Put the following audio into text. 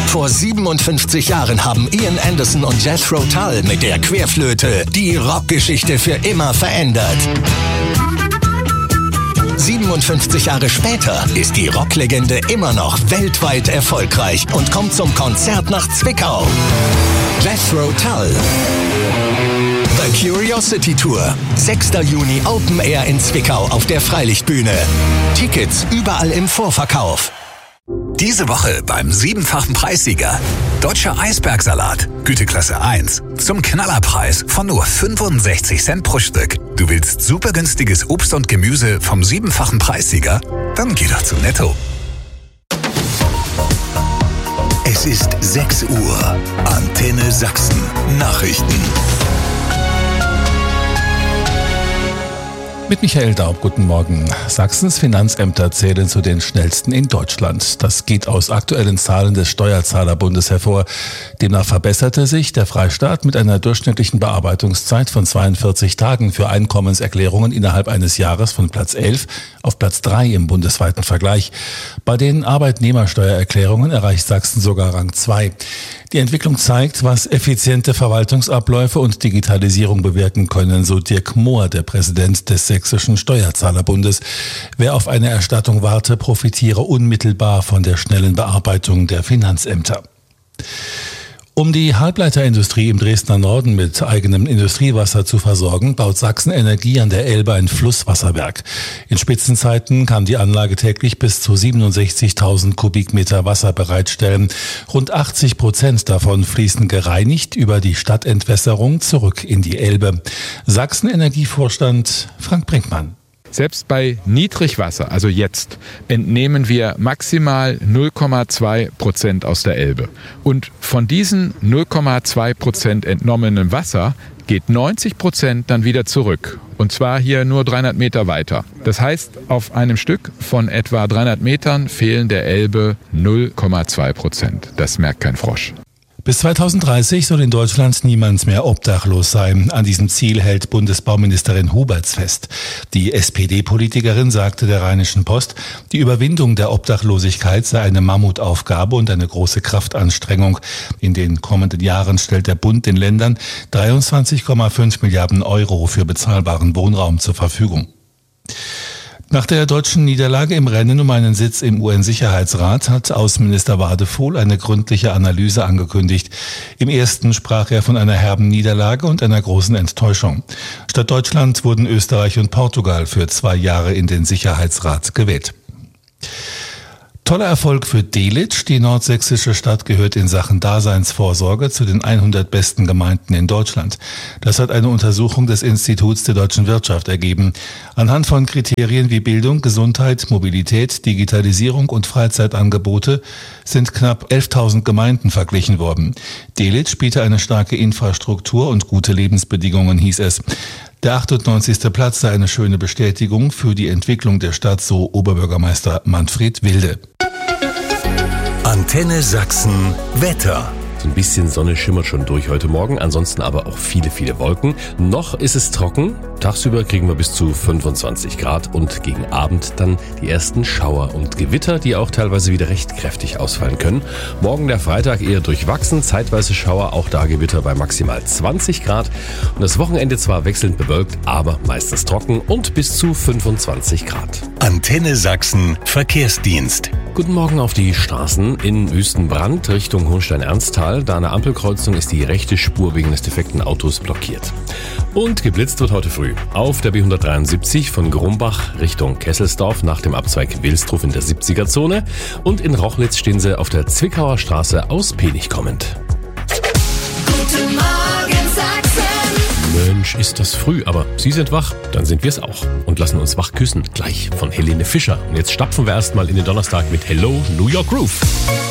Vor 57 Jahren haben Ian Anderson und Jethro Tull mit der Querflöte die Rockgeschichte für immer verändert. 57 Jahre später ist die Rocklegende immer noch weltweit erfolgreich und kommt zum Konzert nach Zwickau. Jethro Tull. The Curiosity Tour. 6. Juni Open Air in Zwickau auf der Freilichtbühne. Tickets überall im Vorverkauf. Diese Woche beim 7-fachen Preissieger. Deutscher Eisbergsalat, Güteklasse 1. Zum Knallerpreis von nur 65 Cent pro Stück. Du willst super günstiges Obst und Gemüse vom 7-fachen Preissieger? Dann geh doch zu Netto. Es ist 6 Uhr. Antenne Sachsen. Nachrichten. Mit Michael Daub, guten Morgen. Sachsens Finanzämter zählen zu den schnellsten in Deutschland. Das geht aus aktuellen Zahlen des Steuerzahlerbundes hervor. Demnach verbesserte sich der Freistaat mit einer durchschnittlichen Bearbeitungszeit von 42 Tagen für Einkommenserklärungen innerhalb eines Jahres von Platz 11 auf Platz 3 im bundesweiten Vergleich. Bei den Arbeitnehmersteuererklärungen erreicht Sachsen sogar Rang 2. Die Entwicklung zeigt, was effiziente Verwaltungsabläufe und Digitalisierung bewirken können, so Dirk Mohr, der Präsident des Sächsischen Steuerzahlerbundes. Wer auf eine Erstattung warte, profitiere unmittelbar von der schnellen Bearbeitung der Finanzämter. Um die Halbleiterindustrie im Dresdner Norden mit eigenem Industriewasser zu versorgen, baut Sachsen Energie an der Elbe ein Flusswasserwerk. In Spitzenzeiten kann die Anlage täglich bis zu 67.000 Kubikmeter Wasser bereitstellen. Rund 80% davon fließen gereinigt über die Stadtentwässerung zurück in die Elbe. Sachsen-Energievorstand Frank Brinkmann. Selbst bei Niedrigwasser, also jetzt, entnehmen wir maximal 0,2% aus der Elbe. Und von diesen 0,2% entnommenem Wasser geht 90% dann wieder zurück. Und zwar hier nur 300 Meter weiter. Das heißt, auf einem Stück von etwa 300 Metern fehlen der Elbe 0,2%. Das merkt kein Frosch. Bis 2030 soll in Deutschland niemand mehr obdachlos sein. An diesem Ziel hält Bundesbauministerin Huberts fest. Die SPD-Politikerin sagte der Rheinischen Post, die Überwindung der Obdachlosigkeit sei eine Mammutaufgabe und eine große Kraftanstrengung. In den kommenden Jahren stellt der Bund den Ländern 23,5 Milliarden Euro für bezahlbaren Wohnraum zur Verfügung. Nach der deutschen Niederlage im Rennen um einen Sitz im UN-Sicherheitsrat hat Außenminister Wadefuhl eine gründliche Analyse angekündigt. Im ersten sprach er von einer herben Niederlage und einer großen Enttäuschung. Statt Deutschland wurden Österreich und Portugal für 2 Jahre in den Sicherheitsrat gewählt. Toller Erfolg für Delitzsch. Die nordsächsische Stadt gehört in Sachen Daseinsvorsorge zu den 100 besten Gemeinden in Deutschland. Das hat eine Untersuchung des Instituts der deutschen Wirtschaft ergeben. Anhand von Kriterien wie Bildung, Gesundheit, Mobilität, Digitalisierung und Freizeitangebote sind knapp 11.000 Gemeinden verglichen worden. Delitzsch biete eine starke Infrastruktur und gute Lebensbedingungen, hieß es. Der 98. Platz sei eine schöne Bestätigung für die Entwicklung der Stadt, so Oberbürgermeister Manfred Wilde. Antenne Sachsen Wetter. So ein bisschen Sonne schimmert schon durch heute Morgen, ansonsten aber auch viele, viele Wolken. Noch ist es trocken. Tagsüber kriegen wir bis zu 25 Grad und gegen Abend dann die ersten Schauer und Gewitter, die auch teilweise wieder recht kräftig ausfallen können. Morgen der Freitag eher durchwachsen, zeitweise Schauer, auch da Gewitter bei maximal 20 Grad. Und das Wochenende zwar wechselnd bewölkt, aber meistens trocken und bis zu 25 Grad. Antenne Sachsen Verkehrsdienst. Guten Morgen auf die Straßen in Wüstenbrand Richtung Hohenstein-Ernsthal. Da an der Ampelkreuzung ist die rechte Spur wegen des defekten Autos blockiert. Und geblitzt wird heute früh auf der B173 von Grumbach Richtung Kesselsdorf nach dem Abzweig Wilsdruf in der 70er-Zone. Und in Rochlitz stehen sie auf der Zwickauer Straße aus Penich kommend. Guten Morgen Sachsen. Mensch, ist das früh, aber Sie sind wach, dann sind wir es auch. Und lassen uns wach küssen, gleich von Helene Fischer. Und jetzt stapfen wir erstmal in den Donnerstag mit Hello New York Groove.